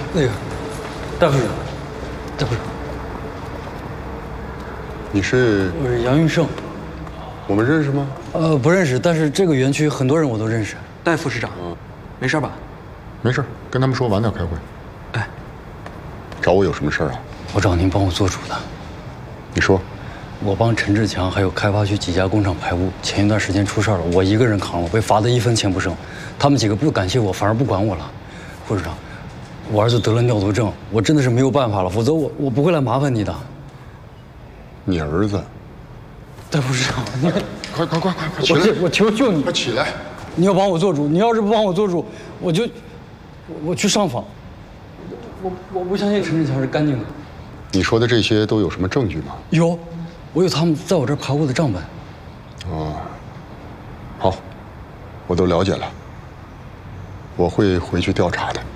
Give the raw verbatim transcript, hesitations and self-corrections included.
那个，戴会长，戴会长， 你是？ 我是杨云胜。 我们认识吗？ 呃，不认识，但是这个园区很多人我都认识。 戴副市长，嗯，没事吧？ 没事，跟他们说晚点开会。 哎， 找我有什么事儿啊？ 我找您帮我做主的。 你说。 我帮陈志强还有开发区几家工厂排污，前一段时间出事了，我一个人扛了，被罚得一分钱不剩。他们几个不感谢我，反而不管我了。副市长，我儿子得了尿毒症，我真的是没有办法了，否则我我不会来麻烦你的。 你儿子？ 戴副市长，你快快快快快起来！ 我我求求你， 快起来！ 你要帮我做主，你要是不帮我做主，我就我去上访。我我不相信陈志强是干净的。 你说的这些都有什么证据吗？ 有。我有他们在我这儿排污的账本。 哦，好，我都了解了，我会回去调查的。